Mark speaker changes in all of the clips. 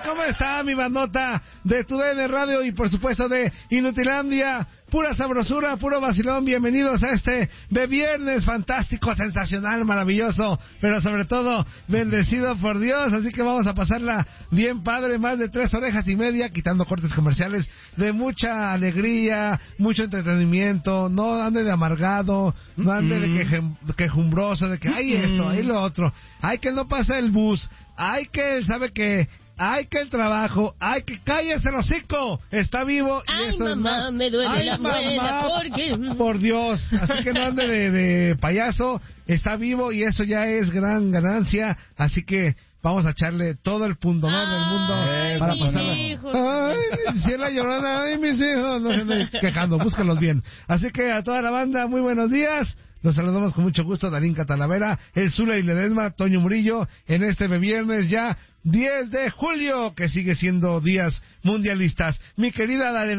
Speaker 1: ¿Cómo está mi bandota de TUDN Radio y por supuesto de Inutilandia? Pura sabrosura, puro vacilón. Bienvenidos a este de viernes fantástico, sensacional, maravilloso, pero sobre todo bendecido por Dios. Así que vamos a pasarla bien padre, más de 3 horas y media, quitando cortes comerciales, de mucha alegría, mucho entretenimiento. No ande de amargado, no ande de quejumbroso, de que hay esto, hay lo otro, hay que no pasa el bus, hay que, ¿sabe qué? Hay que el trabajo, hay que cállese el hocico, está vivo y
Speaker 2: ay,
Speaker 1: eso
Speaker 2: mamá,
Speaker 1: es más.
Speaker 2: me duele
Speaker 1: Ay,
Speaker 2: la muela porque...
Speaker 1: Por Dios, así que no ande de payaso, está vivo y eso ya es gran ganancia, así que vamos a echarle todo el pundonor del mundo para pasarla. Ay, si es la llorona, ay, mis hijos, no se anden quejando, búsquenlos bien. Así que a toda la banda, muy buenos días. Los saludamos con mucho gusto, Darín Catalavera, el Zula y Ledesma, Toño Murillo, en este viernes ya 10 de julio, que sigue siendo días mundialistas. Mi querida Dale.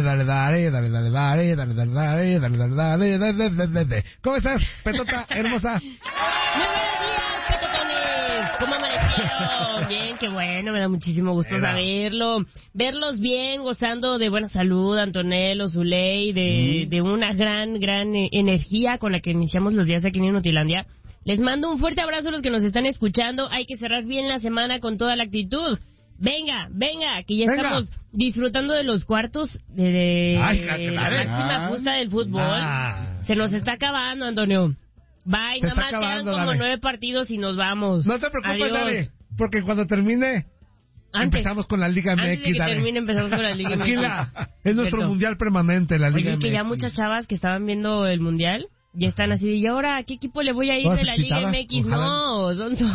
Speaker 1: ¿Cómo estás, Petota hermosa?
Speaker 2: Muy buenos días, Petotones. ¿Cómo amanecieron? Bien, qué bueno, me da muchísimo gusto saberlo. Verlos bien, gozando de buena salud, Antonello, Zuley, de una gran energía con la que iniciamos los días aquí en Inutilandia. Les mando un fuerte abrazo a los que nos están escuchando. Hay que cerrar bien la semana con toda la actitud. Venga, que ya estamos disfrutando de los cuartos de la máxima justa del fútbol. Se nos está acabando, Antonio. Bye, nada más quedan como 9 partidos y nos vamos.
Speaker 1: No te preocupes,
Speaker 2: adiós.
Speaker 1: Dale, porque cuando termine empezamos con la Liga MX.
Speaker 2: Antes de que termine empezamos con la Liga MX.
Speaker 1: Es nuestro mundial permanente, la Liga MX.
Speaker 2: Oye, que ya muchas chavas que estaban viendo el mundial ya están así de, ¿y ahora a qué equipo le voy a ir de la Liga MX? No,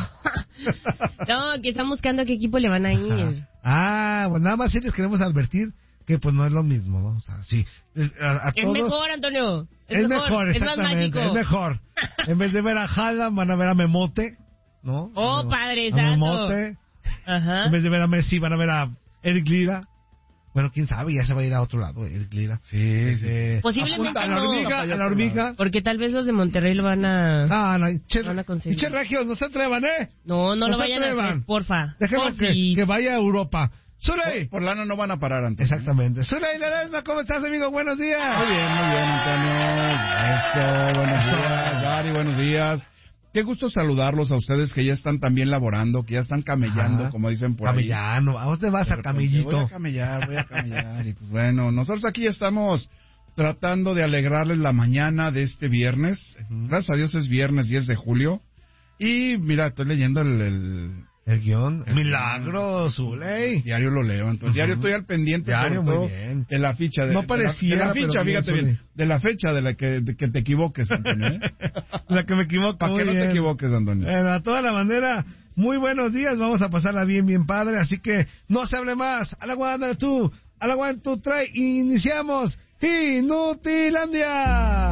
Speaker 2: no, que están buscando a qué equipo le van a ir.
Speaker 1: Bueno, nada más sí les queremos advertir que pues no es lo mismo, ¿no? O sea, sí.
Speaker 2: Es
Speaker 1: todos,
Speaker 2: mejor, Antonio.
Speaker 1: Es mejor,
Speaker 2: es más mágico.
Speaker 1: Es mejor. En vez de ver a Haaland, van a ver a Memote, ¿no?
Speaker 2: Oh, padre
Speaker 1: santo. Memote.
Speaker 2: Ajá.
Speaker 1: En vez de ver a Messi, van a ver a Eric Lira. Bueno, quién sabe, ya se va a ir a otro lado, Eric Lira. Sí.
Speaker 2: Posiblemente
Speaker 1: a la hormiga.
Speaker 2: Porque tal vez los de Monterrey lo van a...
Speaker 1: van a conseguir. Che Regios, no se atrevan, ¿eh?
Speaker 2: No lo vayan a hacer, porfa.
Speaker 1: Déjenme que vaya a Europa. ¡Zuley!
Speaker 3: Por lana no van a parar, Antonio.
Speaker 1: Exactamente. ¡Zuley Ledesma! ¿Cómo estás, amigo? Buenos días.
Speaker 3: Muy bien, Antonio. Eso, buenos días, Dari, buenos días. Qué gusto saludarlos a ustedes que ya están también laborando, que ya están camellando, como dicen por ahí.
Speaker 1: Camellando, ¿a dónde vas? A camellito?
Speaker 3: Voy a camellar. Y pues bueno, nosotros aquí estamos tratando de alegrarles la mañana de este viernes. Gracias a Dios es viernes 10 de julio. Y mira, estoy leyendo
Speaker 1: el guión. Milagro, Zuley.
Speaker 3: Diario lo leo, entonces diario estoy al pendiente
Speaker 1: diario,
Speaker 3: sobre todo
Speaker 1: muy bien.
Speaker 3: de la ficha.
Speaker 1: No parecía,
Speaker 3: de la ficha, fíjate bien. De la fecha de la que te equivoques, Antonio.
Speaker 1: La que me equivoco.
Speaker 3: Para que no te equivoques, Antonio.
Speaker 1: A toda la bandera, muy buenos días. Vamos a pasarla bien padre. Así que no se hable más. A la guanda tú, trae. Iniciamos Inutilandia.